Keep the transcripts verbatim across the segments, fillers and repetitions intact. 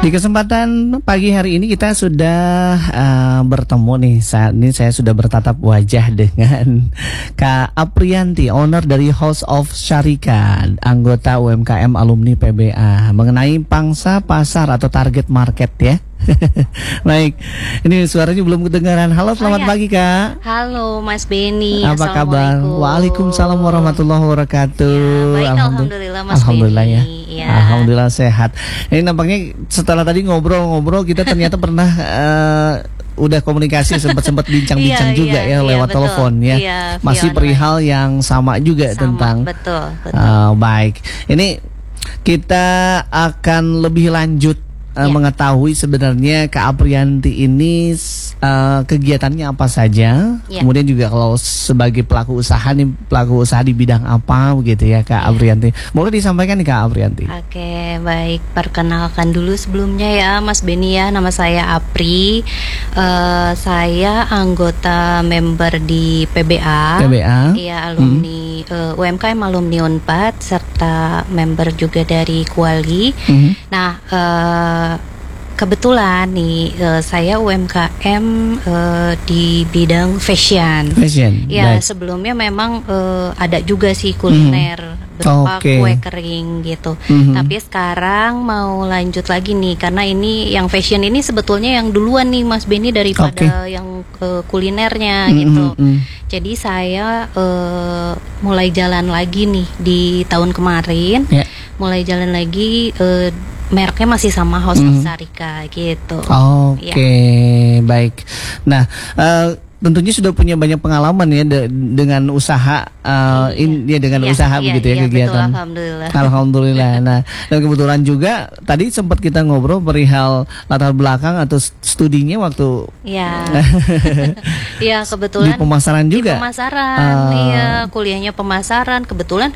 Di kesempatan pagi hari ini kita sudah uh, bertemu nih. Saat ini saya sudah bertatap wajah dengan Kak Aprianti, owner dari House of Syarika, anggota U M K M alumni P B A, mengenai pangsa pasar atau target market ya. Baik, ini suaranya belum kedengaran. Halo, selamat oh, ya. pagi Kak. Halo Mas Beni. Apa kabar? Waalaikumsalam warahmatullahi wabarakatuh. Ya, baik, alhamdulillah Mas Alhamdulillah Beni. ya. Ya. Alhamdulillah sehat. Ini nampaknya setelah tadi ngobrol-ngobrol kita ternyata pernah uh, udah komunikasi sempat-sempat bincang-bincang iya, juga iya, ya lewat iya, telepon ya. Iya, masih perihal yang sama juga sama, tentang betul, betul. Uh, baik. Ini kita akan lebih lanjut Uh, ya. mengetahui sebenarnya Kak Aprianti ini uh, kegiatannya apa saja, ya. Kemudian juga kalau sebagai pelaku usaha nih, pelaku usaha di bidang apa begitu ya Kak ya. Aprianti. Boleh disampaikan nih Kak Aprianti. Oke, baik, perkenalkan dulu sebelumnya ya Mas Beni ya, nama saya Apri, uh, saya anggota member di P B A, P B A, iya alumni hmm. uh, U M K M alumni Unpad serta member juga dari Kuali. Hmm. Nah. Uh, Kebetulan nih uh, saya U M K M uh, di bidang fashion. Fashion. Ya, baik. Sebelumnya memang uh, ada juga sih kuliner mm-hmm. berupa okay. kue kering gitu. Mm-hmm. Tapi sekarang mau lanjut lagi nih karena ini yang fashion ini sebetulnya yang duluan nih Mas Beni daripada okay. yang uh, kulinernya mm-hmm. gitu. Jadi saya uh, mulai jalan lagi nih di tahun kemarin. Yeah. Mulai jalan lagi uh, mereknya masih sama House of Syarika gitu. Oke, okay, ya. Baik. Nah, uh, tentunya sudah punya banyak pengalaman ya de dengan usaha, uh, iya. in, ya dengan iya, usaha iya, begitu ya iya, kegiatan. Betul, alhamdulillah. Alhamdulillah. Nah, dan kebetulan juga tadi sempat kita ngobrol perihal latar belakang atau studinya waktu. Iya. Iya kebetulan. Di pemasaran juga. Di pemasaran, uh, iya kuliahnya pemasaran. Kebetulan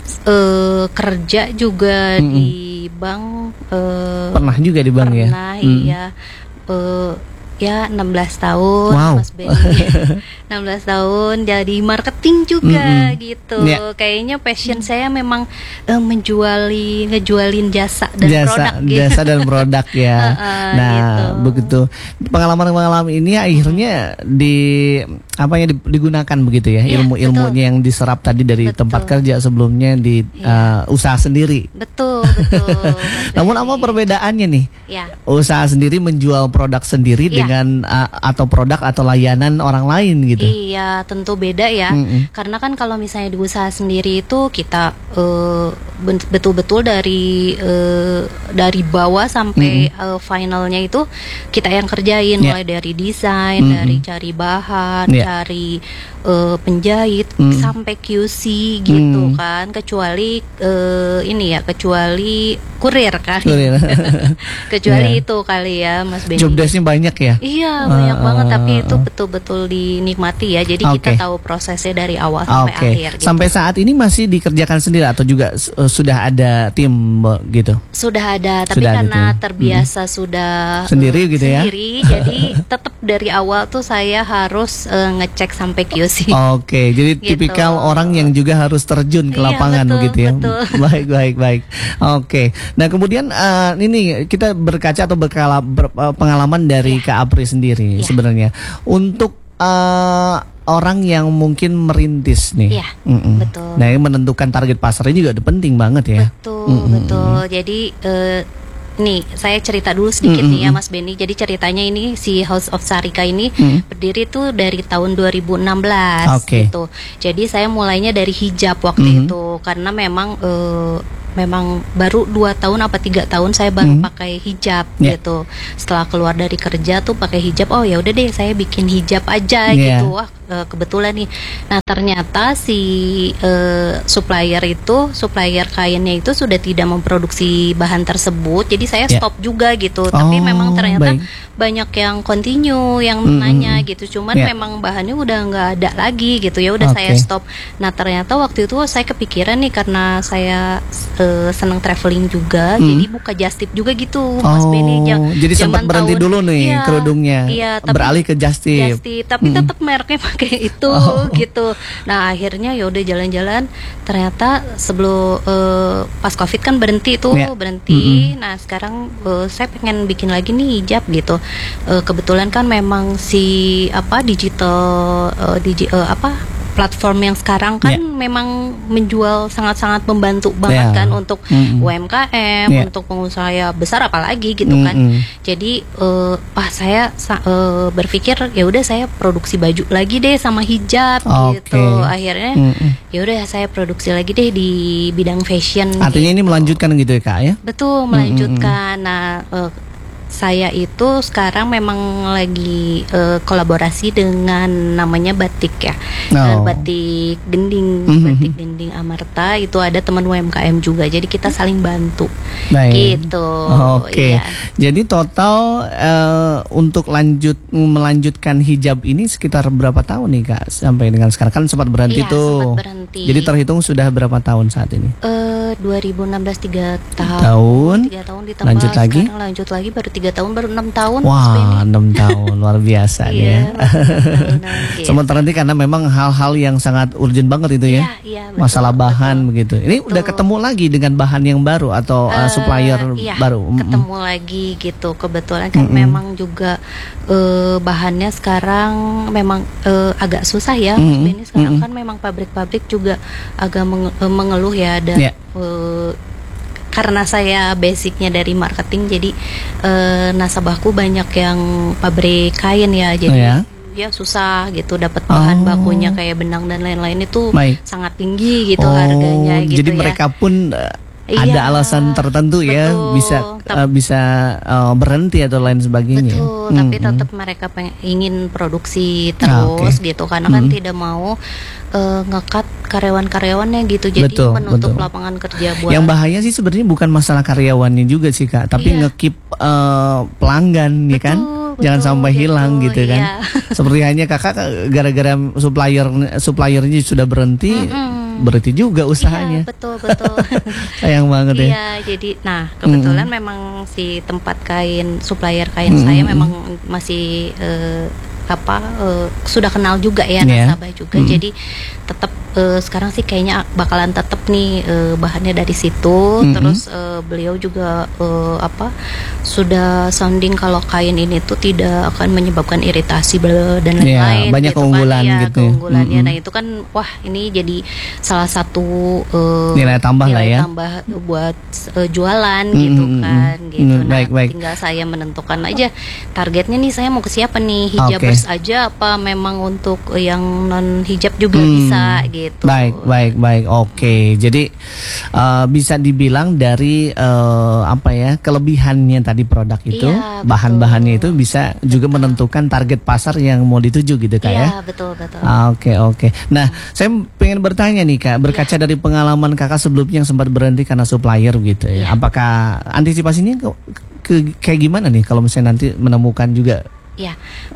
uh, kerja juga mm -mm. di bank. Uh, pernah juga di bank pernah, ya. Pernah, iya. Mm. Uh, Ya enam belas tahun wow. Mas Beni. enam belas tahun jadi marketing juga mm-hmm. gitu. Yeah. Kayaknya passion saya memang uh, menjuali ngejualin jasa dan jasa, produk gitu. Jasa dan produk ya. uh, uh, nah, gitu. begitu. Pengalaman-pengalaman ini akhirnya di apa ya digunakan begitu ya, yeah, ilmu-ilmunya yang diserap tadi dari betul. Tempat kerja sebelumnya di yeah. uh, usaha sendiri. Betul, betul. Namun apa perbedaannya nih? Yeah. Usaha sendiri menjual produk sendiri yeah. dengan dengan uh, atau produk atau layanan orang lain gitu. Iya, tentu beda ya. Mm-mm. Karena kan kalau misalnya di usaha sendiri itu kita uh, betul-betul dari uh, dari bawah sampai uh, finalnya itu kita yang kerjain, yeah. mulai dari desain, mm-hmm. dari cari bahan, yeah. cari uh, penjahit mm. sampai Q C gitu mm. kan. Kecuali uh, ini ya, kecuali kurir kan. Kurir. Kecuali yeah. itu kali ya, Mas Beni. Job desk-nya banyak ya. Iya banyak uh, banget, tapi itu betul-betul dinikmati ya. Jadi okay. kita tahu prosesnya dari awal sampai okay. akhir. Gitu. Sampai saat ini masih dikerjakan sendiri atau juga uh, sudah ada tim gitu? Sudah ada, tapi sudah karena ada terbiasa hmm. sudah sendiri gitu ya. Sendiri, jadi tetap dari awal tuh saya harus uh, ngecek sampai Q C. Oke, okay. jadi gitu. Tipikal orang yang juga harus terjun ke iya, lapangan betul, begitu ya. Betul. Baik, baik, baik. Oke. Okay. Nah kemudian uh, ini kita berkaca atau berkala, ber, uh, pengalaman dari yeah. Kak Apri sendiri yeah. sebenarnya untuk uh, orang yang mungkin merintis nih. Iya, betul. Nah, yang menentukan target pasarnya juga penting banget ya. Betul, Mm-mm. betul. Jadi uh, nih saya cerita dulu sedikit mm-hmm. nih ya Mas Beni. Jadi ceritanya ini si House of Syarika ini mm-hmm. berdiri tuh dari tahun dua ribu enam belas okay. gitu. Jadi saya mulainya dari hijab waktu mm-hmm. itu karena memang uh, memang baru dua tahun apa tiga tahun saya baru hmm. pakai hijab yeah. gitu. Setelah keluar dari kerja tuh pakai hijab, oh ya udah deh saya bikin hijab aja yeah. gitu. Wah kebetulan nih. Nah ternyata si uh, supplier itu, supplier kainnya itu sudah tidak memproduksi bahan tersebut. Jadi saya yeah. stop juga gitu. Oh, tapi memang ternyata baik. banyak yang continue, yang mm-hmm. nanya gitu. Cuman yeah. memang bahannya udah nggak ada lagi gitu. Ya udah okay. saya stop. Nah ternyata waktu itu saya kepikiran nih karena saya uh, senang traveling juga, mm. jadi buka just tip juga gitu, Mas oh, Beni. Jadi sempat berhenti tahun, dulu nih iya, kerudungnya, iya, tapi, beralih ke just tip. Just tip, tapi mm. tetap mereknya pakai itu Oh. gitu. Nah akhirnya ya udah jalan-jalan, ternyata sebelum uh, pas covid kan berhenti tuh Ya. berhenti. Mm-mm. Nah sekarang uh, saya pengen bikin lagi nih hijab gitu. Uh, kebetulan kan memang si apa digital uh, digi, uh, apa platform yang sekarang kan Ya. memang menjual sangat-sangat membantu banget Ya. kan untuk Mm-mm. U M K M, Ya. untuk pengusaha ya besar apalagi gitu kan. Mm-mm. Jadi eh wah saya sa- eh, berpikir ya udah saya produksi baju lagi deh sama hijab Oke. gitu. Akhirnya Mm-mm. ya udah saya produksi lagi deh di bidang fashion. Artinya ini gitu. melanjutkan gitu ya Kak ya? Betul, melanjutkan. Nah, eh, saya itu sekarang memang lagi eh, kolaborasi dengan namanya batik ya. Eh, Oh. batik gending, Mhm. batik gending Amarta itu ada teman U M K M juga. Jadi kita saling bantu. Baik. Gitu. Oke. Iya. Jadi total eh, untuk lanjut melanjutkan hijab ini sekitar berapa tahun nih Kak sampai dengan sekarang kan sempat berhenti Iya, tuh. sempat berhenti. Jadi terhitung sudah berapa tahun saat ini? Eh, dua ribu enam belas tiga tahun. Tahun. Tiga tahun ditambah Lanjut lagi? sekarang lanjut lagi baru tiga tahun baru enam tahun. Mas Wah, Benny. enam tahun luar biasa nih ya. Iya, tahunan, gitu. Sempat terhenti karena memang hal-hal yang sangat urgent banget itu ya. Iya, iya, betul, Masalah bahan betul. begitu. Ini Betul. udah ketemu lagi dengan bahan yang baru atau uh, Eh, supplier iya, baru. Mm-mm. ketemu lagi gitu. Kebetulan kan Mm-mm. memang juga eh, bahannya sekarang memang eh, agak susah ya. Mas Mm-mm. Benny. Sekarang Mm-mm. kan memang pabrik-pabrik juga agak menge- eh, mengeluh ya dan Iya. eh, karena saya basicnya dari marketing, jadi eh, nasabahku banyak yang pabrik kain ya, jadi Oh, ya? ya susah gitu dapat bahan Oh. bakunya kayak benang dan lain-lain itu Baik. sangat tinggi gitu Oh, harganya gitu jadi ya. mereka pun uh, Iya, ada alasan tertentu ya betul. bisa Tep- uh, bisa uh, berhenti atau lain sebagainya. Betul, tapi Mm-mm. tetap mereka pengen, ingin produksi Ah, terus oke. gitu karena kan Mm-mm. tidak mau eh, ngekat karyawan-karyawannya gitu, jadi Betul, menutup betul. lapangan kerja buat. Yang bahaya sih sebenarnya bukan masalah karyawannya juga sih Kak, tapi Iya. ngekip uh, pelanggan ya kan. Betul, Jangan betul, sampai hilang gitu, gitu kan. iya. Seperti hanya Kakak gara-gara supplier suppliernya sudah berhenti, Mm-mm. berhenti juga usahanya. Iya, betul betul. Sayang banget ya. Iya, jadi nah kebetulan memang si tempat kain supplier kain saya Mm-mm. memang masih eh, apa eh, sudah kenal juga ya Iya. nasabah juga. Mm-mm. Jadi tetap eh, sekarang sih kayaknya bakalan tetap nih eh, bahannya dari situ. Mm-mm. Terus eh, beliau juga eh, apa sudah sounding kalau kain ini tuh tidak akan menyebabkan iritasi bla- dan Iya, lain-lain. banyak gitu keunggulan kan. Iya, gitu ya. keunggulannya. Mm-mm. Nah itu kan wah ini jadi salah satu eh, Nilai tambah lah nilai ya. tambah buat eh, jualan Mm, gitu mm, mm, kan mm. gitu. Mm, Nah, baik, baik. tinggal saya menentukan aja targetnya nih saya mau ke siapa nih, hijabers aja apa memang untuk yang non hijab juga Hmm, bisa gitu. Baik, baik, baik. Oke, jadi uh, bisa dibilang dari uh, apa ya kelebihannya tadi produk itu, Iya, betul. bahan-bahannya itu bisa juga menentukan target pasar yang mau dituju gitu Kak ya. Iya, betul betul. Ah, Oke, oke. Nah, saya pengen bertanya nih Kak, berkaca dari pengalaman Kakak sebelumnya yang sempat berhenti karena supplier gitu ya. Iya. Apakah antisipasinya ke, ke- kayak gimana nih kalau misalnya nanti menemukan juga? Ya,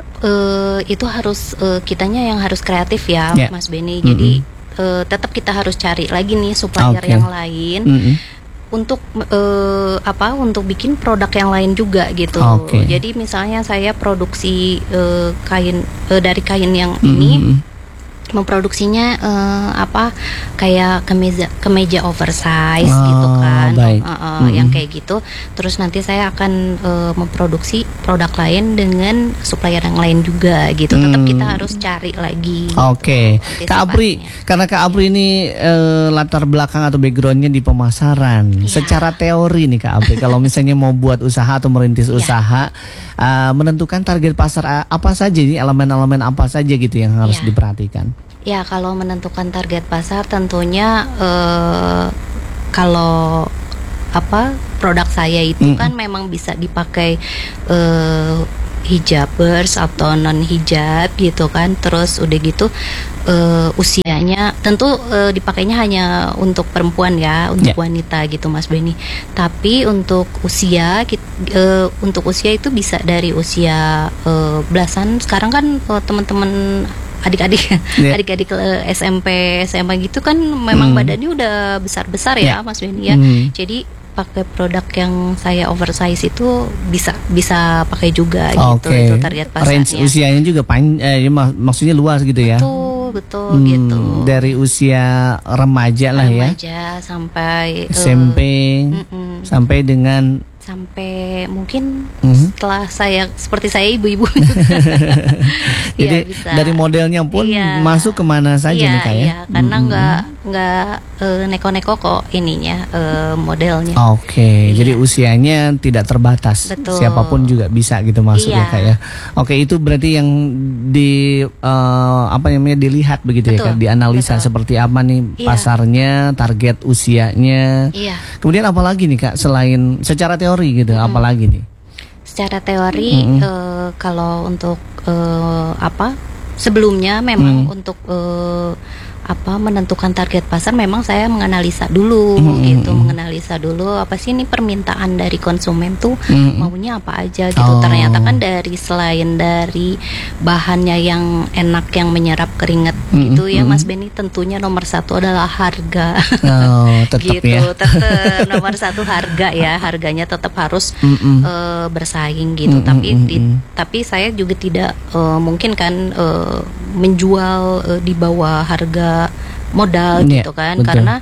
eh, itu harus eh, kitanya yang harus kreatif ya, Ya. Mas Benny. Jadi eh, tetap kita harus cari lagi nih supplier Oke. yang lain Mm-mm. untuk eh, apa? Untuk bikin produk yang lain juga gitu. Oke. Jadi misalnya saya produksi eh, kain eh, dari kain yang ini. Mm-mm. Memproduksinya eh, apa kayak kemeja kemeja oversize Oh, gitu kan. baik. Eh, eh, Mm-mm. yang kayak gitu. Terus nanti saya akan eh, memproduksi produk lain dengan supplier yang lain juga gitu. Tetap Hmm. kita harus cari lagi. Oke, gitu, Kak Apri, antisipasinya. karena Kak Apri ini eh, latar belakang atau backgroundnya di pemasaran. Iya. Secara teori nih Kak Apri, kalau misalnya mau buat usaha atau merintis Iya. usaha, eh, menentukan target pasar a- apa saja nih, elemen-elemen apa saja gitu yang harus Iya. diperhatikan. Ya kalau menentukan target pasar tentunya eh, kalau apa produk saya itu Mm. kan memang bisa dipakai eh, hijabers atau non hijab gitu kan. Terus udah gitu eh, usianya tentu eh, dipakainya hanya untuk perempuan ya, untuk Ya. wanita gitu Mas Benny. Tapi untuk usia kit- eh, untuk usia itu bisa dari usia eh, belasan. Sekarang kan eh, teman-teman adik-adik Ya. adik-adik eh, S M P S M A gitu kan memang Hmm. badannya udah besar-besar ya Ya. Mas Benny ya. Hmm. Jadi pakai produk yang saya oversize itu bisa bisa pakai juga gitu. Oke. Itu target pasarnya. Range usianya juga pan, eh, ya, mak- maksudnya luas gitu ya. Betul, betul Hmm, gitu. Dari usia remaja lah ya. Remaja sampai S M P eh, mm-mm. sampai dengan sampai mungkin Mhm. setelah saya seperti saya ibu-ibu. jadi Iya, bisa. dari modelnya pun Iya. masuk kemana saja Iya, nih Kak ya. iya, karena Mm-mm. nggak nggak eh, neko-neko kok ininya eh, modelnya. Oke, Iya. jadi usianya tidak terbatas, Betul. siapapun juga bisa gitu masuk ya Iya. Kak ya. Oke, itu berarti yang di eh, apa namanya dilihat begitu ya Betul, Kak, dianalisa betul. seperti apa nih Iya. pasarnya, target usianya. Iya. Kemudian apa lagi nih Kak selain secara teori gitu, apa lagi nih? Secara teori Mm-mm. eh, kalau untuk eh, apa sebelumnya memang Mm. untuk eh, apa menentukan target pasar memang saya menganalisa dulu Mm-mm. gitu, menganalisa dulu apa sih ini permintaan dari konsumen tuh Mm-mm. maunya apa aja gitu. Oh. Ternyata kan dari selain dari bahannya yang enak yang menyerap keringat Mm-mm. gitu ya Mm-mm. Mas Beni, tentunya nomor satu adalah harga. Oh, tetap gitu, ya. tetap nomor satu harga ya, harganya tetap harus Mm-mm. eh, bersaing gitu. Mm-mm, Tapi di- mm-mm. tapi saya juga tidak eh, mungkin kan eh, menjual eh, di bawah harga modal Iya, gitu kan, betul. karena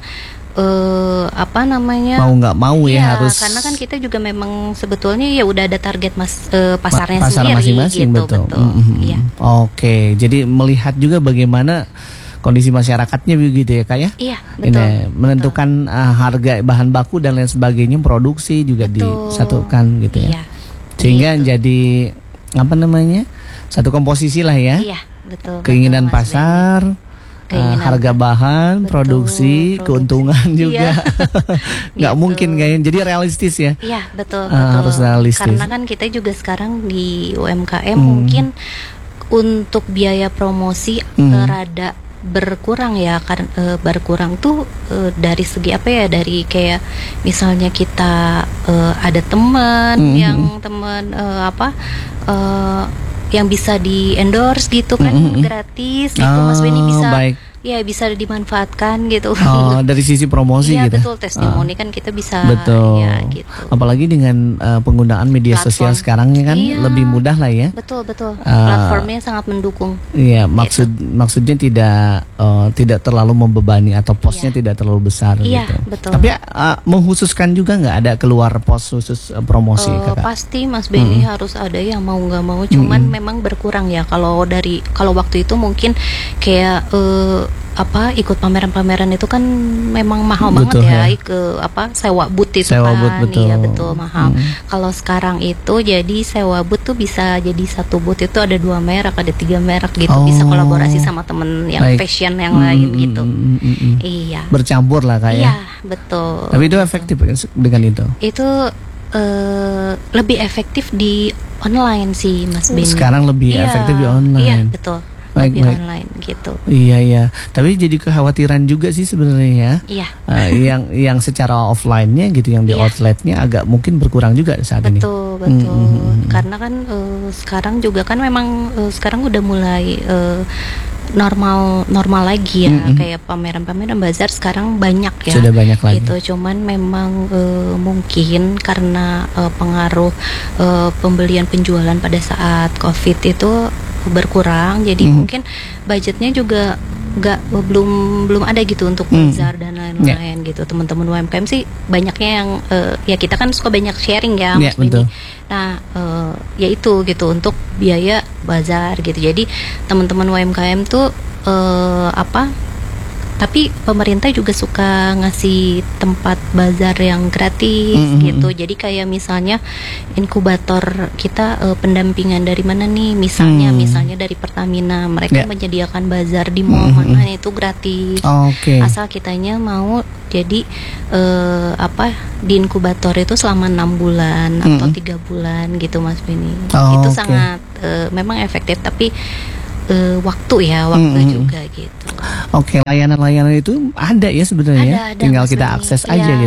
eh, apa namanya Mau nggak mau ya Iya, harus karena kan kita juga memang sebetulnya ya udah ada target mas eh, pasarnya Pa- pasar sendiri masing-masing, gitu, betul. betul. Mm-mm. Iya. Oke, jadi melihat juga bagaimana kondisi masyarakatnya begitu ya Kak ya. Iya, betul. Ini menentukan uh, harga bahan baku dan lain sebagainya, produksi juga Betul. disatukan gitu ya. Iya. Sehingga Gitu. jadi apa namanya? Satu komposisi lah ya. Iya, betul. Keinginan betul, Mas pasar, Benny. uh, Keinginan harga bahan, Betul, produksi, produksi. keuntungan juga. Iya. Nggak Gitu. mungkin kayaknya. Jadi realistis ya. Iya, betul, Ah, betul. harus realistis. Karena kan kita juga sekarang di U M K M Hmm. mungkin untuk biaya promosi Hmm. eh, rada berkurang ya, karena eh, berkurang tuh eh, dari segi apa ya, dari kayak misalnya kita eh, ada teman Hmm. yang teman eh, apa eh, yang bisa di endorse gitu kan, Hmm. gratis gitu Mas Benny, Oh, bisa baik. ya bisa dimanfaatkan gitu. Oh, dari sisi promosi Iya gitu. betul, testimoni kan kita bisa Betul. ya gitu. Apalagi dengan uh, penggunaan media Platform. sosial sekarang ya kan Iya. lebih mudah lah ya. Betul betul. Ah. Platformnya sangat mendukung. Iya, maksud maksudnya tidak uh, tidak terlalu membebani atau posnya Iya. tidak terlalu besar Iya, gitu. betul. Tapi uh, mengkhususkan juga nggak ada keluar pos khusus uh, promosi Eh, Kakak? pasti Mas Benny harus ada yang mau nggak mau. Cuman memang berkurang ya. Kalau dari kalau waktu itu mungkin kayak eh, apa ikut pameran-pameran itu kan memang mahal Betul, banget ya, ya. ke apa sewa booth itu Sewa kan. booth, betul. Iya betul mahal. Hmm. Kalau sekarang itu jadi sewa booth tuh bisa jadi satu booth itu ada dua merek, ada tiga merek gitu. Bisa Oh. kolaborasi sama temen yang Baik. fashion yang Hmm, lain hmm, gitu. hmm, hmm, hmm, hmm. Iya. Bercampur lah Kak ya. Iya, betul. Tapi itu efektif kan dengan itu. Itu eh, lebih efektif di online sih Mas Benny. Sekarang lebih Iya, efektif di Iya, online. betul. Baik, lebih baik. online gitu. Iya iya. Tapi jadi kekhawatiran juga sih sebenarnya ya. Iya, Uh, yang yang secara offline-nya gitu, yang di Iya. outletnya agak mungkin berkurang juga saat ini. betul, betul. Hmm, hmm, hmm. Karena kan eh, sekarang juga kan memang eh, sekarang udah mulai eh, normal normal lagi ya, Mm-mm. kayak pameran-pameran bazar sekarang banyak ya. Sudah banyak lagi. Gitu, cuman memang eh, mungkin karena eh, pengaruh eh, pembelian penjualan pada saat Covid itu berkurang, jadi Hmm. mungkin budgetnya juga nggak belum belum ada gitu untuk Hmm. bazar dan lain-lain gitu. Teman-teman U M K M sih banyaknya yang eh, ya kita kan suka banyak sharing ya, Ya, Mas Benny. betul. Nah, eh, ya itu gitu untuk biaya bazar gitu. Jadi teman-teman U M K M tuh eh, apa? Tapi pemerintah juga suka ngasih tempat bazar yang gratis Mm, mm, gitu. Jadi kayak misalnya inkubator kita eh, pendampingan dari mana nih? Misalnya Hmm. misalnya dari Pertamina, mereka Ya. menyediakan bazar di mall Mm, mm, mana mm. itu gratis. Oke. Asal kitanya mau jadi eh, apa di inkubator itu selama enam bulan atau Mm-mm. tiga bulan gitu Mas Beni. Oh, Itu oke. sangat eh, memang efektif, tapi eh, waktu ya waktu Mm-mm. juga gitu. Oke, layanan-layanan itu ada ya sebenarnya. Ada, ada, Tinggal Mas kita Beni. akses Iya. aja gitu ya.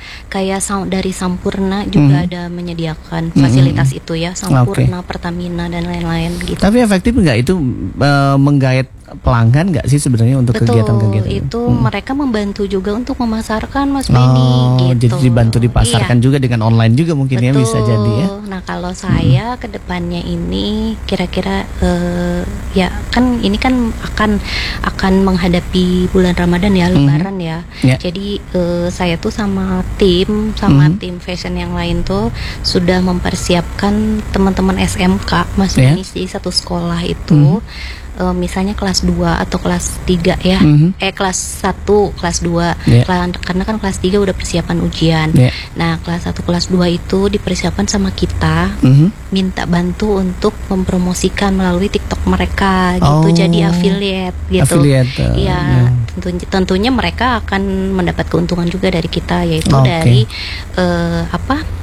kayak sam- dari Sampurna juga Mhm. ada menyediakan fasilitas itu ya, Sampurna, Pertamina dan lain-lain gitu. Tapi efektif nggak itu uh, menggait pelanggan nggak sih sebenarnya untuk Betul, kegiatan-kegiatan itu Hmm. mereka membantu juga untuk memasarkan Mas Oh, Benny gitu. jadi dibantu dipasarkan Iya. juga dengan online juga mungkin ya, bisa Betul. jadi ya. Nah kalau saya ke depannya ini kira-kira eh, ya kan ini kan akan akan menghadapi bulan Ramadan ya, Lebaran ya. Ya. Jadi eh, saya tuh sama tim sama Mhm. tim fashion yang lain tuh sudah mempersiapkan teman-teman S M K Mas Ya. Benny di satu sekolah itu. Eh, misalnya kelas dua atau kelas tiga ya, Mhm. eh kelas satu, kelas dua, Ya. Kelan- karena kan kelas tiga udah persiapan ujian. Ya. Nah kelas satu, kelas dua itu dipersiapkan sama kita, Mhm. minta bantu untuk mempromosikan melalui TikTok mereka gitu, Oh. jadi affiliate gitu. Affiliate, uh, Iya, ya. tentunya, tentunya mereka akan mendapat keuntungan juga dari kita, yaitu Oke. dari eh, apa?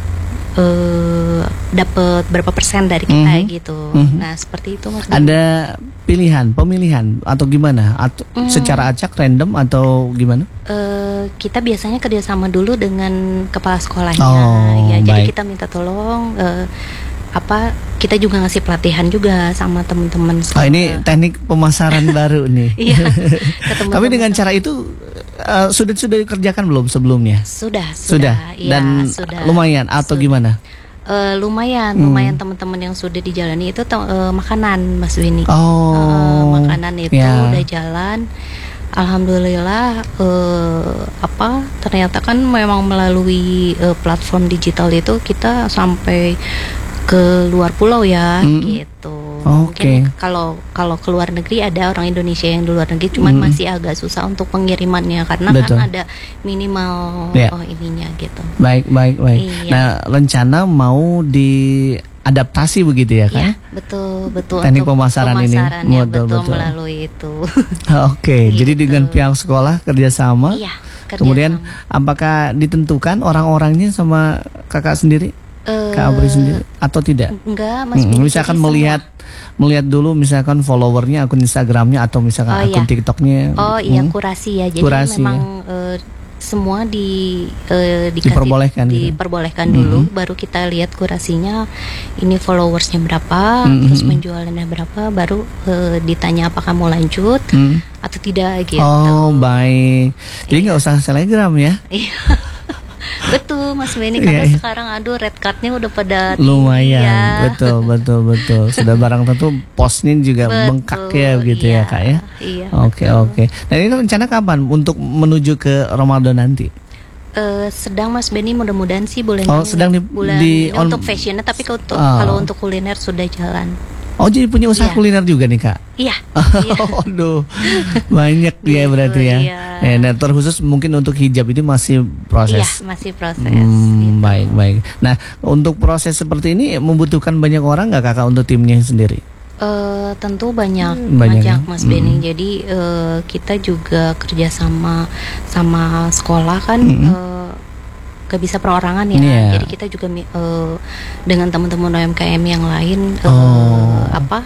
eh dapat berapa persen dari kita Mhm. gitu. Mhm. Nah seperti itu Mas. Ada pilihan, pemilihan atau gimana? Atau Hmm. secara acak random atau gimana? Eh, kita biasanya kerjasama dulu dengan kepala sekolahnya, Oh, ya. Jadi baik. kita minta tolong eh, apa? Kita juga ngasih pelatihan juga sama teman-teman Oh, sekolah. ini teknik pemasaran baru nih. Iya. ke teman-teman Tapi dengan sekolah. cara itu uh, sudah sudah dikerjakan belum sebelumnya? sudah, Sudah. sudah, iya, Dan sudah. lumayan atau Sudah. gimana? Eh, lumayan, Hmm. lumayan teman-teman yang sudah dijalani itu te- eh, makanan Mas Winnie. Oh. Eh, makanan itu ya. udah jalan. Alhamdulillah eh, apa ternyata kan memang melalui eh, platform digital itu kita sampai ke luar pulau ya Mm. gitu. Oke. Mungkin kalau kalau ke luar negeri ada orang Indonesia yang di luar negeri, cuman Mm. masih agak susah untuk pengirimannya karena Betul. kan ada minimal Ya. oh, ininya gitu. Baik, baik, baik. Iya. Nah, rencana mau diadaptasi begitu ya kan? Ya, betul, betul. Teknik untuk pemasaran ini. pemasarannya, Betul, betul, betul. melalui itu. Oke, Gitu. jadi dengan pihak sekolah kerjasama. Iya, kerjasama. Kemudian apakah ditentukan orang-orangnya sama kakak sendiri, Eh, Kak Abri sendiri, atau tidak? Enggak, Mas Hmm, Benny, misalkan jadi melihat melihat dulu misalkan followernya, akun Instagramnya atau misalkan Oh, akun iya. TikToknya. semua- Oh iya, hmm, kurasi ya. Jadi Kurasi, memang eh, semua di eh, dikasih- Diperbolehkan gitu. diperbolehkan dulu, Mhm. baru kita lihat kurasinya, ini followersnya berapa, Mhm. terus penjualannya berapa, baru eh, ditanya apakah mau lanjut hmm. atau tidak gitu. Oh, baik. Jadi nggak usah telegram ya? Iya. Betul Mas Benny, Iya, karena iya. sekarang aduh red cardnya udah pada tinggi Lumayan, ya. betul, betul, betul. Sudah barang tentu posnya juga Betul, bengkak ya begitu iya, ya kak ya. Iya. Oke, oke. Nah ini rencana kapan untuk menuju ke Ramadan nanti? Eh, sedang Mas Benny, mudah-mudahan sih bulan Oh, ini, sedang di- bulan di ini on- untuk fashionnya, tapi kalau untuk, Ah. kalau untuk kuliner sudah jalan. Oh jadi punya usaha Iya. kuliner juga nih kak? Iya. iya. Aduh, banyak ya Gitu, berarti ya. iya. Eh, nah terkhusus mungkin untuk hijab itu masih Iya, proses. masih proses. Hmm, gitu. baik, baik. Nah untuk proses seperti ini membutuhkan banyak orang nggak kakak untuk timnya sendiri? Eh, tentu banyak, Banyak banyak, ya? Mas Benny. Mm. Jadi eh, kita juga kerjasama sama sekolah kan. Mm-mm. eh, gak bisa perorangan ya. Iya. Jadi kita juga mi- eh, dengan teman-teman U M K M yang lain eh, Oh. apa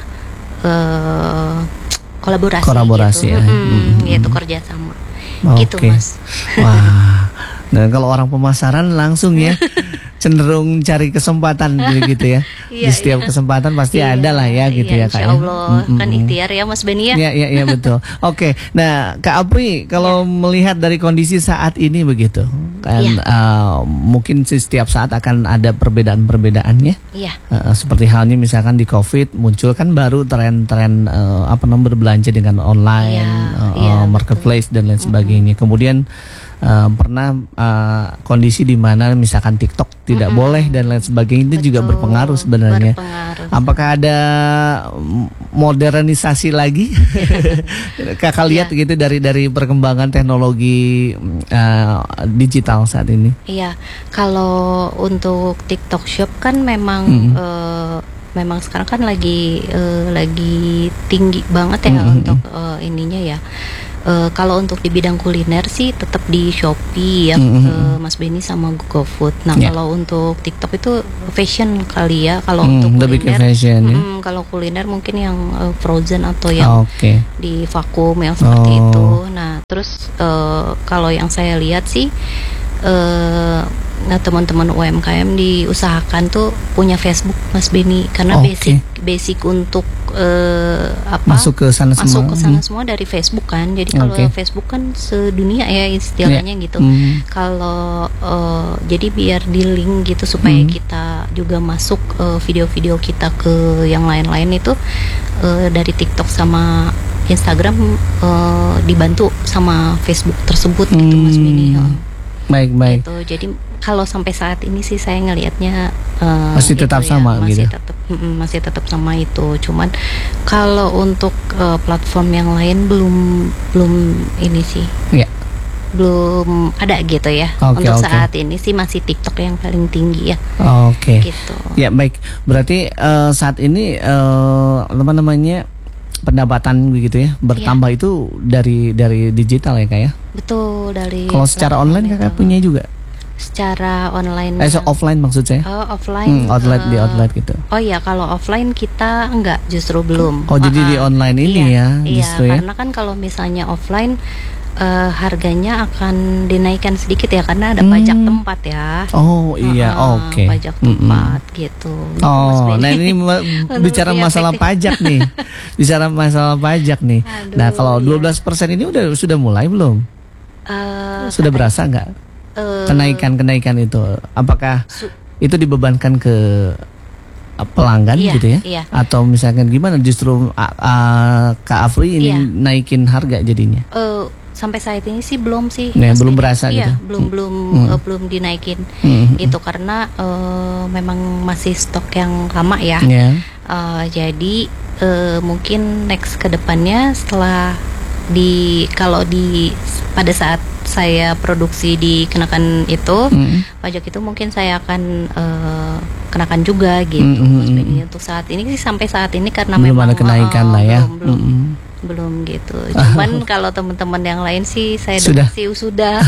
eh, kolaborasi. Kolaborasi gitu. ya. Mm-mm, Mm-mm. yaitu kerjasama. Gitu Oke. Mas. Wah. Nah kalau orang pemasaran langsung ya cenderung cari kesempatan gitu ya. Di Iya, setiap iya. kesempatan pasti Iya, ada lah ya gitu iya, ya kak insya ya. Allah Mm-mm. kan ikhtiar ya Mas Benny ya. Iya, iya, iya betul. Oke, nah Kak Apri, kalau Iya. melihat dari kondisi saat ini begitu, kan Iya. eh, mungkin sih setiap saat akan ada perbedaan-perbedaannya. Iya. Eh, seperti halnya misalkan di COVID muncul kan baru tren-tren eh, apa namanya berbelanja dengan online, Iya, eh, iya, eh, marketplace dan lain sebagainya. Kemudian eh, pernah eh, kondisi di mana misalkan TikTok tidak Mm-mm. boleh dan lain sebagainya itu juga Betul, berpengaruh sebenarnya. berpengaruh. Apakah ada mm, modernisasi lagi? Kakak lihat Iya. gitu dari dari perkembangan teknologi mm, eh, digital saat ini. Iya, kalau untuk TikTok Shop kan memang Mm-mm. eh, memang sekarang kan lagi eh, lagi tinggi banget ya Mm-mm. untuk eh, ininya ya. Eh, kalau untuk di bidang kuliner sih tetap di Shopee ya, Mm-mm. eh, Mas Benny sama GoFood. Nah, Ya. kalau untuk TikTok itu fashion kali ya. Kalau Hmm, untuk lebih ke kuliner, fashion ya. mm, kalau kuliner mungkin yang eh, frozen atau yang Oke. di vakum yang seperti Oh. itu. Nah, terus eh, kalau yang saya lihat sih uh, nah teman-teman U M K M diusahakan tuh punya Facebook Mas Beni, karena Oh, basic oke. basic untuk uh, apa Masuk ke sana masuk semua. ke sana Hmm. semua dari Facebook kan. Jadi kalau Oke. Facebook kan sedunia ya istilahnya gitu. Hmm. Kalau uh, jadi biar di link gitu supaya Hmm. kita juga masuk uh, video-video kita ke yang lain-lain itu uh, dari TikTok sama Instagram uh, dibantu sama Facebook tersebut gitu Mas Beni. Hmm. Baik, baik. Gitu. Jadi kalau sampai saat ini sih saya ngelihatnya uh, Masih itu tetap ya, sama masih gitu? tetap mm-mm, masih tetap sama itu. Cuman kalau untuk uh, platform yang lain belum belum ini sih. Ya. Belum ada gitu ya. Oke, Untuk oke. saat ini sih masih TikTok yang paling tinggi ya. Oke. Gitu. Ya, baik. Berarti eh, saat ini eh, apa namanya? Pendapatan begitu ya bertambah itu dari dari digital ya Kak ya. Betul, dari Kalau secara platform online itu. Kakak punya juga? Secara online. Eh, so offline maksud saya? Oh, offline. Hmm, outlet di eh, outlet gitu. Oh iya, kalau offline kita enggak, justru belum. Oh, jadi Uh-uh. di online ini Iya, ya, iya, justru ya. karena kan kalau misalnya offline eh, harganya akan dinaikkan sedikit ya, karena ada Hmm. pajak tempat ya. Oh iya, Uh-uh, oke. Pajak Mm-mm. tempat gitu. Mas Oh, Benny. nah ini ma- Untuk bicara lebih masalah efektif. pajak nih. Bicara masalah pajak nih. Aduh, Nah, kalau iya. dua belas persen ini udah sudah mulai belum? Eh, Sudah katanya, berasa nggak eh, kenaikan-kenaikan itu? Apakah su- itu dibebankan ke uh, pelanggan Iya, gitu ya? iya. Atau misalkan gimana justru uh, uh, Kak Afri ini Iya. naikin harga jadinya? eh, sampai saat ini sih belum sih. Nah, Mas belum Benny. berasa Iya, gitu? belum belum Hmm. eh, belum dinaikin. Hmm. Itu karena eh, memang masih stok yang lama ya. Ya. Eh, jadi eh, mungkin next ke depannya setelah di kalau di pada saat saya produksi dikenakan itu Hmm. pajak itu mungkin saya akan eh, kenakan juga gitu Mm, mm, Mas mm. Benny. Untuk saat ini sih sampai saat ini karena Belum memang ada kenaikan eh, lah ya. belum belum, Mm-mm. belum gitu. Cuman kalau teman-teman yang lain sih saya Sudah. dengar sih sudah.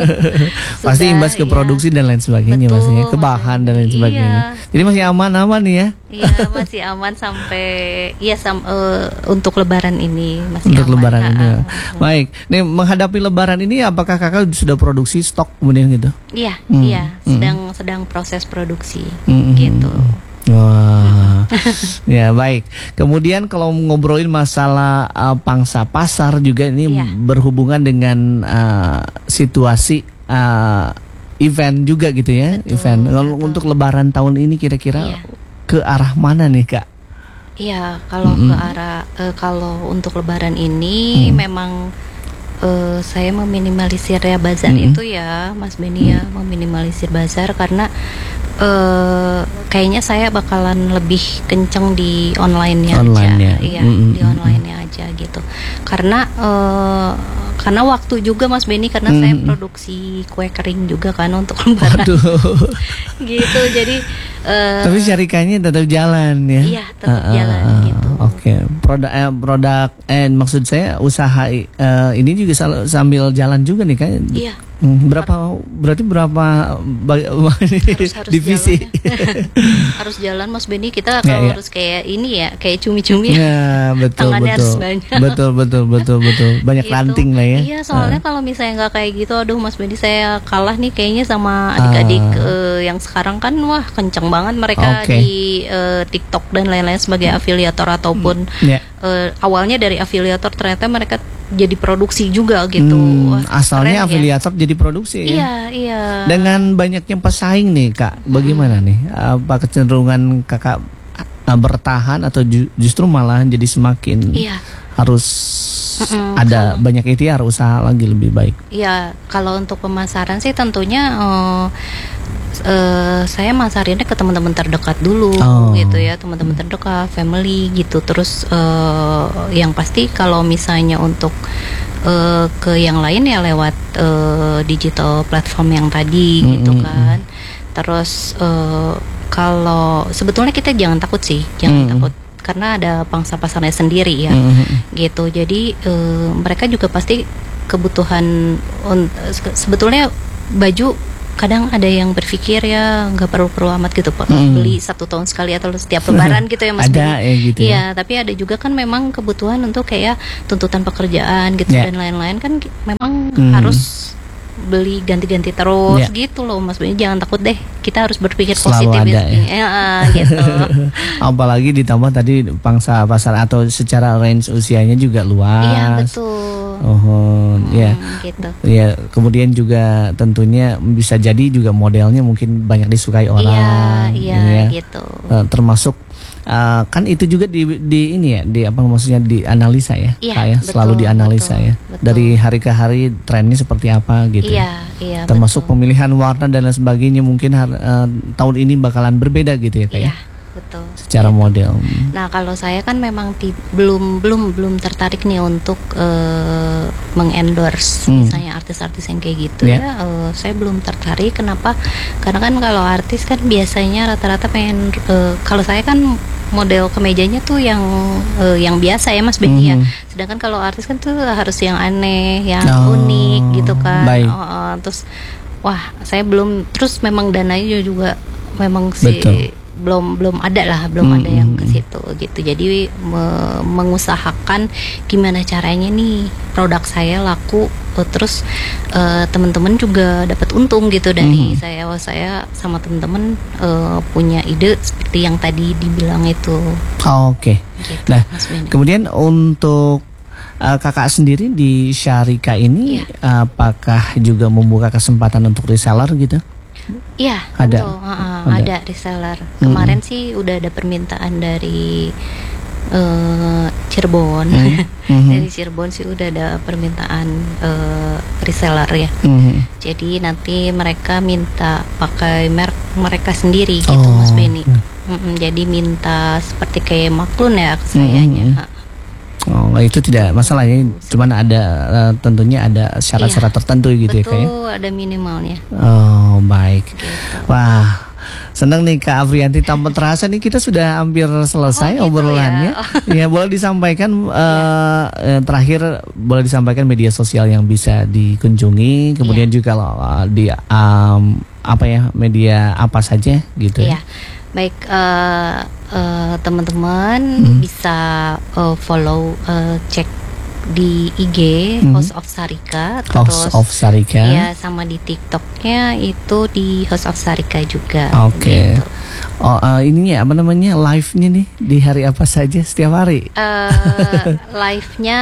Pasti Sudah, imbas ke iya. produksi dan lain sebagainya, Betul, pastinya ke Mas bahan dan lain Benny. sebagainya. Iya. Jadi masih aman-aman nih ya. Iya, masih aman sampai ya sam, eh, untuk lebaran ini masih Untuk aman. lebaran Ha, ini. ha, ya. ha. Baik. Nih menghadapi lebaran ini apakah Kakak sudah produksi stok kemudian gitu? Iya, Hmm, iya, hmm. sedang sedang proses produksi Hmm, gitu. Wah, ya baik. Kemudian kalau ngobrolin masalah uh, pangsa pasar juga ini Iya. berhubungan dengan uh, situasi uh, event juga gitu ya, Betul, event. Kalau betul. untuk Lebaran tahun ini kira-kira Iya. ke arah mana nih Kak? Iya, kalau Mm-mm. ke arah eh, kalau untuk lebaran ini Mm. memang eh, saya meminimalisir ya bazar Mm-mm. itu ya, Mas Beni ya, meminimalisir bazar karena eh kayaknya saya bakalan lebih kenceng di online-nya Online-nya. aja. Iya, Mm-mm. di online-nya aja gitu. Karena eh karena waktu juga Mas Beni, karena saya Mm-mm. produksi kue kering juga kan untuk lebaran Waduh. gitu. Jadi eh, Tapi syarikahnya tetap jalan ya. Iya, tetap Ah, ah, jalan ah. gitu. Oke, produk eh, produk eh maksud saya usaha eh, ini juga sal- sambil jalan juga nih kan? Iya. Hmm, berapa berarti berapa ba- harus harus divisi? jalan. Harus jalan Mas Beni, kita Ya, kalau ya. harus kayak ini ya, kayak cumi-cumi Ya, betul Tangannya betul. harus banyak. Betul betul betul betul. Banyak Gitu. ranting lah ya. Iya, soalnya kalau misalnya nggak kayak gitu, aduh Mas Beni, saya kalah nih kayaknya sama adik-adik Ah. eh, yang sekarang kan wah kenceng banget mereka Oke. di eh, TikTok dan lain-lain sebagai afiliator ataupun Ya. eh, awalnya dari afiliator ternyata mereka jadi produksi juga gitu. Hmm, Wah, asalnya keren ya. afiliator jadi produksi ya. Iya, iya. Dengan banyaknya pesaing nih Kak, bagaimana nih? Apa kecenderungan Kakak uh, bertahan atau ju- justru malah jadi semakin Iya. harus Mm-mm, ada banyak ikhtiar usaha lagi lebih baik? Ya, kalau untuk pemasaran sih tentunya eh, eh, saya masarinnya ke teman-teman terdekat dulu, Oh. gitu ya, teman-teman terdekat, family gitu. Terus eh, yang pasti kalau misalnya untuk eh, ke yang lain ya lewat eh, digital platform yang tadi, gitu Mm-mm. kan. Terus eh, kalau sebetulnya kita jangan takut sih, jangan Mm. takut karena ada pangsa pasarnya sendiri ya. Mhm. Gitu, jadi eh, mereka juga pasti kebutuhan un- se- sebetulnya baju kadang ada yang berpikir ya nggak perlu-perlu amat gitu Pak, Mm. beli satu tahun sekali atau setiap lebaran gitu ya Mas Ada Beni. ya gitu Iya, ya. tapi ada juga kan memang kebutuhan untuk kayak tuntutan pekerjaan gitu Ya. dan lain-lain kan ki- memang Hmm. harus beli ganti-ganti terus Ya. gitu loh Mas Benny. Jangan takut deh, kita harus berpikir Selalu positif ada, ya. ya, eh, gitu. Apalagi ditambah tadi pangsa pasar atau secara range usianya juga luas. Iya betul. Oh, Hmm, ya. gitu. Ya, kemudian juga tentunya bisa jadi juga modelnya mungkin banyak disukai orang. Iya, iya ya. gitu. Eh, termasuk eh, kan itu juga di, di ini ya, di apa maksudnya dianalisa ya, Iya, kayak betul, selalu dianalisa betul, ya. betul. Dari hari ke hari trennya seperti apa gitu. Iya, iya. Termasuk betul. pemilihan warna dan lain sebagainya mungkin har- eh, tahun ini bakalan berbeda gitu ya kayak. Iya, betul. Secara Gitu. model. Nah kalau saya kan memang ti- belum belum belum tertarik nih untuk eh, mengendorse Hmm. misalnya artis-artis yang kayak gitu Ya. ya. Eh, saya belum tertarik. Kenapa? Karena kan kalau artis kan biasanya rata-rata pengen. eh, kalau saya kan model kemejanya tuh yang eh, yang biasa ya Mas Benny ya. Mhm. Sedangkan kalau artis kan tuh harus yang aneh, yang Oh, unik gitu kan. baik. Oh, oh, terus wah saya belum. Terus memang dananya juga memang sih Betul. belum belum ada lah belum Hmm, ada yang hmm, ke situ gitu. Jadi me- mengusahakan gimana caranya nih produk saya laku, eh, terus eh, teman-teman juga dapat untung gitu dari Hmm. saya. Wah, saya sama teman-teman eh, punya ide seperti yang tadi dibilang itu Oh, Oke. gitu, Nah, Mas Benny. kemudian untuk eh, kakak sendiri di Syarika ini, Iya. apakah juga membuka kesempatan untuk reseller gitu? Iya, Ada. betul. Ha-ha, Ada. ada reseller. Kemarin sih udah ada permintaan dari eh, Cirebon. Hmm. Mhm. Dari Cirebon sih udah ada permintaan eh, reseller ya. Mhm. Jadi nanti mereka minta pakai merek mereka sendiri gitu Oh. Mas Benny. Mm-mm, jadi minta seperti kayak maklun ya ke sayanya. Mhm. Ha. Oh, itu tidak masalahnya, cuman ada eh, tentunya ada syarat-syarat tertentu gitu ya Betul, kayak. ada minimalnya. Oh, baik. Gitu. Wah, senang nih Kak Aprianti, tanpa terasa nih kita sudah hampir selesai Oh, gitu obrolannya. Ya, boleh disampaikan eh, eh, terakhir boleh disampaikan media sosial yang bisa dikunjungi, kemudian juga eh, di um, apa ya, media apa saja gitu. Iya. Baik eh, eh, teman-teman Hmm. bisa eh, follow eh, cek di I G Hmm. House of Sarika, House terus of Sarika. ya sama di TikToknya itu di House of Sarika juga. Oke. Gitu. Oh, eh, ininya apa namanya, live-nya nih di hari apa saja setiap hari? Eh, live-nya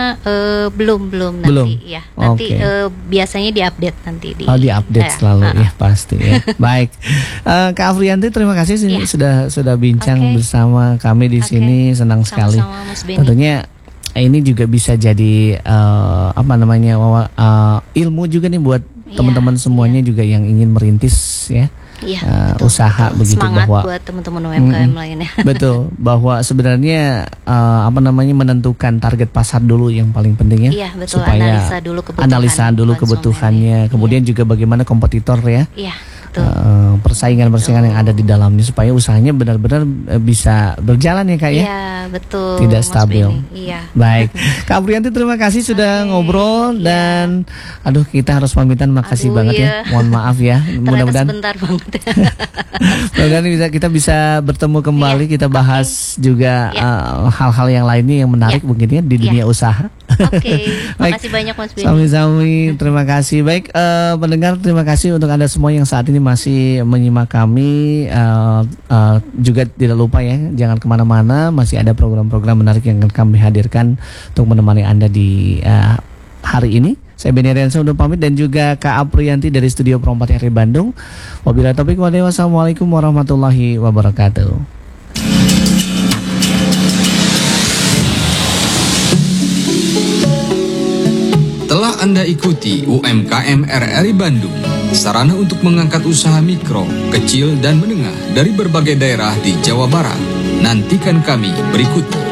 eh, belum belum nanti Belum? ya. Nanti Oke. eh, biasanya diupdate nanti di. Oh, diupdate eh, selalu ah, ya pasti ya. Baik, Eh, Kak Afrianti, terima kasih sih Iya. sudah sudah bincang Oke. bersama kami di Oke. sini, senang sekali. Sama-sama Mas Benny. Tentunya eh, ini juga bisa jadi eh, apa namanya wawa- eh, ilmu juga nih buat Iya, teman-teman semuanya juga yang ingin merintis ya. Iya, eh, betul, usaha betul. begitu Semangat bahwa buat teman-teman U M K M Mm-mm. lainnya. Betul, bahwa sebenarnya eh, apa namanya menentukan target pasar dulu yang paling penting ya. Iya, betul. Supaya Analisa dulu kebutuhan analisa dulu konsumen. kebutuhannya, kemudian juga bagaimana kompetitor ya. Iya, betul. Eh, persaingan-persaingan yang ada di dalamnya supaya usahanya benar-benar eh, bisa berjalan ya Kak ya. Iya, betul. Tidak Mas stabil. Benny. Iya. Baik, Kak Aprianti terima kasih sudah Oke, ngobrol iya. dan aduh kita harus pamitan, makasih Aduh, banget ya. iya. Mohon maaf ya. Ternyata Mudah-mudahan sebentar banget. mudah-mudahan bisa kita bisa bertemu kembali, Iya, kita bahas juga Iya. eh, hal-hal yang lainnya yang menarik Iya. mungkin ya di Iya. dunia usaha. Oke, Baik. makasih banyak Mas Benny. Sami-sami, terima kasih. Baik, eh, pendengar, terima kasih untuk Anda semua yang saat ini masih menyimak kami. Eh, eh, juga tidak lupa ya, jangan kemana-mana, masih ada program-program menarik yang akan kami hadirkan untuk menemani Anda di eh, hari ini. Saya Benny Riansyah undur pamit dan juga Kak Aprianti dari Studio Pro empat R I Bandung. Wabillahi taufiq wal hidayah. Wassalamualaikum warahmatullahi wabarakatuh. Telah Anda ikuti U M K M R R I Bandung, sarana untuk mengangkat usaha mikro, kecil, dan menengah dari berbagai daerah di Jawa Barat. Nantikan kami berikutnya.